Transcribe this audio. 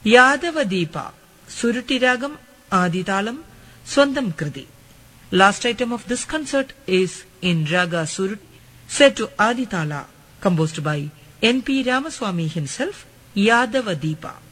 യാദവദീപ, സുരുട്ടിരാഗം, ആദിതാളം, സ്വന്തം കൃതി. Last item of this concert is in Raga Surut, set to Aditala, composed by N.P. Ramaswamy himself, Yadavadeepa.